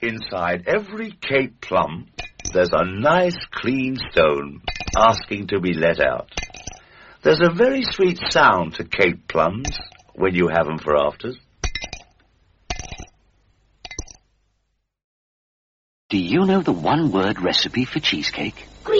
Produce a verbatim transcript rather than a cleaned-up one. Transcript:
Inside every Cape plum, there's a nice clean stone asking to be let out. There's a very sweet sound to Cape plums when you have 'em for afters. Do you know the one-word recipe for cheesecake?